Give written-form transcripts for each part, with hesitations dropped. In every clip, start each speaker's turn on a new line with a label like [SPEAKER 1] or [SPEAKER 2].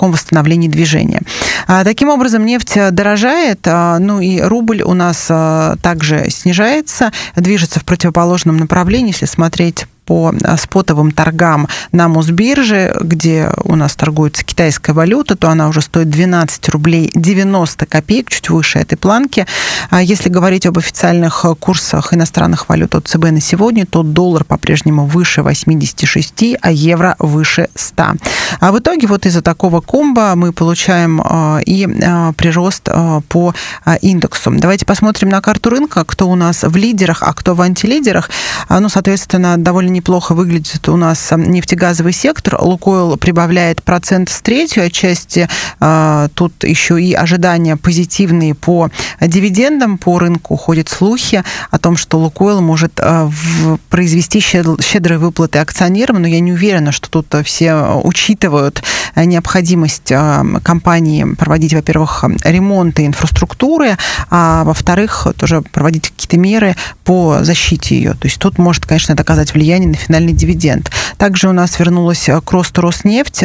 [SPEAKER 1] таком восстановлении движения. Таким образом, нефть дорожает, и рубль у нас также снижается, движется в противоположном направлении, если смотреть по спотовым торгам на Мосбирже, где у нас торгуется китайская валюта, то она уже стоит 12 рублей 90 копеек, чуть выше этой планки. Если говорить об официальных курсах иностранных валют от ЦБ на сегодня, то доллар по-прежнему выше 86, а евро выше 100. А в итоге вот из-за такого комбо мы получаем и прирост по индексу. Давайте посмотрим на карту рынка, кто у нас в лидерах, а кто в антилидерах. Соответственно, довольно неплохо выглядит у нас нефтегазовый сектор. Лукойл прибавляет 1,3%, отчасти тут еще и ожидания позитивные по дивидендам. По рынку ходят слухи о том, что Лукойл может произвести щедрые выплаты акционерам, но я не уверена, что тут все учитывают необходимость компании проводить, во-первых, ремонты инфраструктуры, а во-вторых, тоже проводить какие-то меры по защите ее. То есть тут может, конечно, это оказать влияние на финальный дивиденд. Также у нас вернулась к росту Роснефть,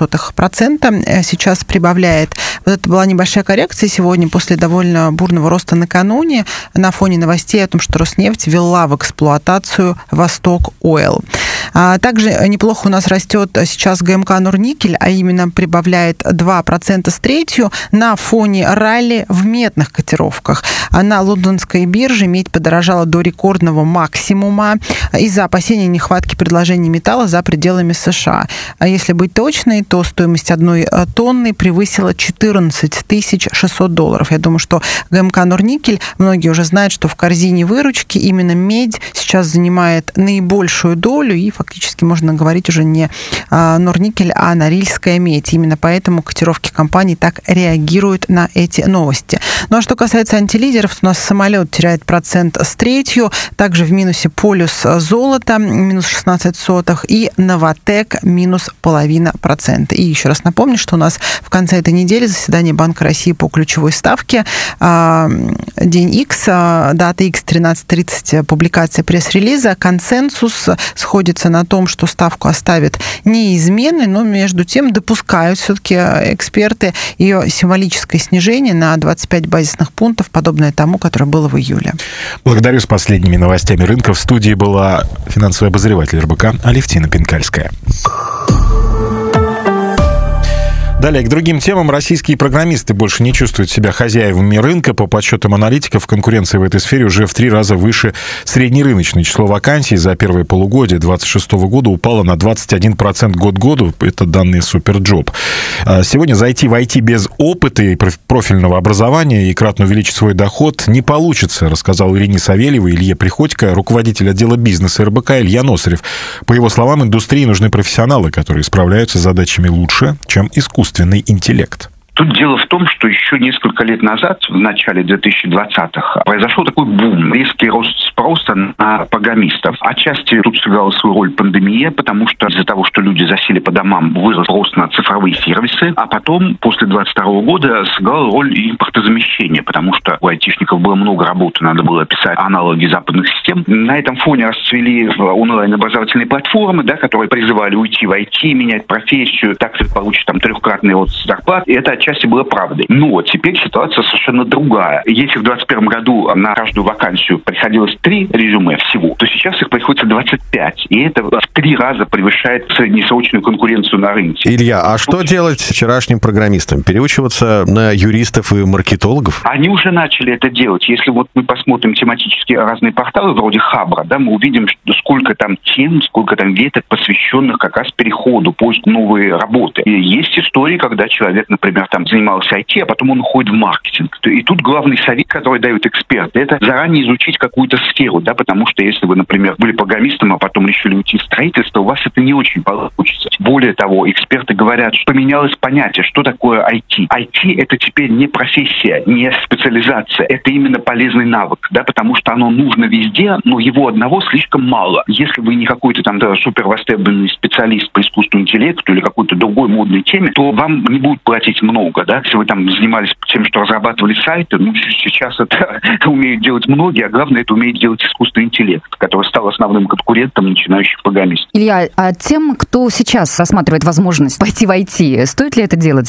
[SPEAKER 1] 0,03% сейчас прибавляет. Вот это была небольшая коррекция сегодня после довольно бурного роста накануне на фоне новостей о том, что Роснефть ввела в эксплуатацию Восток Ойл. Также неплохо у нас растет сейчас ГМК Норникель, а именно прибавляет 2% с третью на фоне ралли в медных котировках. На лондонской бирже медь подорожала до рекордного максимума из-за опасения нехватки предложений металла за пределами США. А если быть точной, то стоимость одной тонны превысила $14 600. Я думаю, что ГМК Норникель, многие уже знают, что в корзине выручки именно медь сейчас занимает наибольшую долю, и фактически можно говорить уже не Норникель, а Норильская медь. Именно поэтому котировки компаний так реагируют на эти новости. Ну а что касается антилидеров, то у нас самолет теряет 1% с третью, также в минусе Полюс золото, минус 0,16, и Новотек, минус 0,5%. И еще раз напомню, что у нас в конце этой недели заседание Банка России по ключевой ставке, день X, дата X 13:30, публикация пресс-релиза, консенсус сходится на том, что ставку оставят неизменной, но между тем допускают все-таки эксперты ее символическое снижение на 25 базисных пунктов, подобное тому, которое было в июле.
[SPEAKER 2] Благодарю. С последними новостями рынка в студии была финансовый обозреватель РБК Алевтина Пинкальская. Далее, к другим темам. Российские программисты больше не чувствуют себя хозяевами рынка. По подсчетам аналитиков, конкуренция в этой сфере уже в 3 раза выше среднерыночной. Число вакансий за первое полугодие 2026 года упало на 21% год к году. Это данные Суперджоп. Сегодня зайти в IT без опыта и профильного образования и кратно увеличить свой доход не получится, рассказал Ирине Савельевой Илье Приходько, руководитель отдела бизнеса РБК Илья Носарев. По его словам, индустрии нужны профессионалы, которые справляются с задачами лучше, чем искусственный интеллект.
[SPEAKER 3] Тут дело в том, что еще несколько лет назад, в начале 2020-х, произошел такой бум, резкий рост спроса на программистов. Отчасти тут сыграла свою роль пандемия, потому что из-за того, что люди засели по домам, вырос рост на цифровые сервисы, а потом, после 2022 года, сыграла роль импортозамещения, потому что у айтишников было много работы, надо было писать аналоги западных систем. На этом фоне расцвели онлайн-образовательные платформы, которые призывали уйти в IT, менять профессию, так ты получишь там 3-кратный рост зарплат, и это отчасти было правдой. Но теперь ситуация совершенно другая. Если в 2021 году на каждую вакансию приходилось 3 резюме всего, то сейчас их приходится 25. И это в 3 раза превышает среднесрочную конкуренцию на рынке.
[SPEAKER 4] Илья, а что делать вчерашним программистам? Переучиваться на юристов и маркетологов?
[SPEAKER 3] Они уже начали это делать. Если вот мы посмотрим тематически разные порталы, вроде Хабра, мы увидим, сколько там тем, сколько там веток, посвященных как раз переходу, поиску новой работы. И есть истории, когда человек, например, там занимался IT, а потом он уходит в маркетинг. И тут главный совет, который дают эксперты, это заранее изучить какую-то сферу, потому что если вы, например, были программистом, а потом решили уйти в строительство, у вас это не очень получится. Более того, эксперты говорят, что поменялось понятие, что такое IT. IT — это теперь не профессия, не специализация, это именно полезный навык, потому что оно нужно везде, но его одного слишком мало. Если вы не какой-то там супер востребованный специалист по искусственному интеллекту или какой-то другой модной теме, то вам не будут платить много. Если вы там занимались тем, что разрабатывали сайты, сейчас это умеют делать многие, а главное, это умеет делать искусственный интеллект, который стал основным конкурентом начинающих программистов.
[SPEAKER 5] Илья, а тем, кто сейчас рассматривает возможность пойти в IT, стоит ли это делать?